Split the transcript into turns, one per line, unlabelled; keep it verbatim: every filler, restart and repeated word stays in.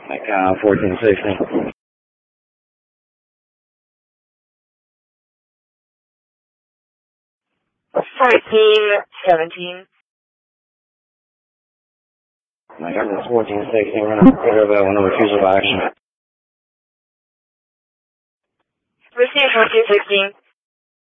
Like, uh, fourteen sixteen.
fourteen seventeen.
Like, I'm fourteen sixteen, we're gonna put over one over refusal of action.
Received fourteen sixteen.